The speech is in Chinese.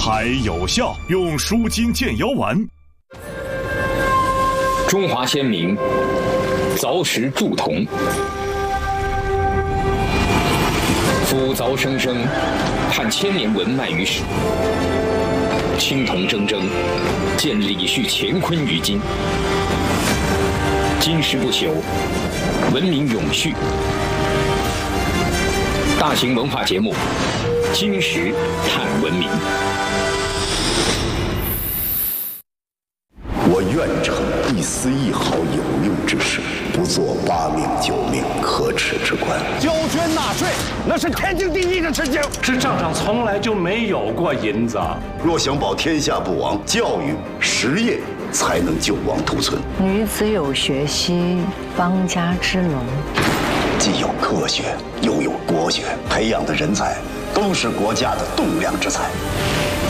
才有效，用舒筋健腰丸。 中华先民凿石铸铜，夫凿生生，探千年文脉于史。青铜铮铮，见李旭乾坤于今。金石不朽，文明永续。大型文化节目《金石探文明》。 我愿成一丝一毫有用之事，不做8命9命可耻之官。 交捐纳税，那是天经地义的事情。 这账上从来就没有过银子。 若想保天下不亡，教育实业才能救亡图存。 女子有学兮，邦家之隆。 既有科学，又有国学，培养的人才都是国家的栋梁之才。